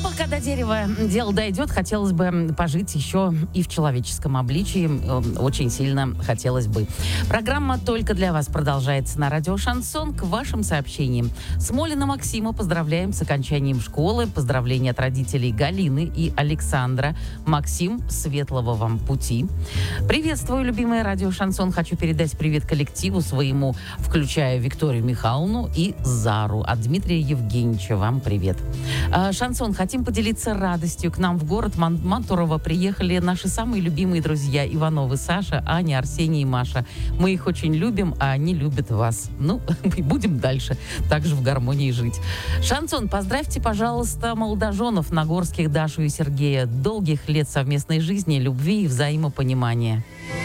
Пока до дерева дело дойдет, хотелось бы пожить еще и в человеческом обличии. Очень сильно хотелось бы. Программа «Только для вас» продолжается на радио «Шансон». К вашим сообщениям. Смолина Максима поздравляем с окончанием школы. Поздравления от родителей Галины и Александра. Максим, светлого вам пути. Приветствую, любимое радио «Шансон». Хочу передать привет коллективу своему, включая Викторию Михайловну и Зару. От Дмитрия Евгеньевича вам привет. «Шансон», хотим поделиться радостью. К нам в город Мантурово приехали наши самые любимые друзья Ивановы Саша, Аня, Арсений и Маша. Мы их очень любим, а они любят вас. Ну, будем дальше также в гармонии жить. «Шансон», поздравьте, пожалуйста, молодоженов нагорских Дашу и Сергея. Долгих лет совместной жизни, любви и взаимопонимания.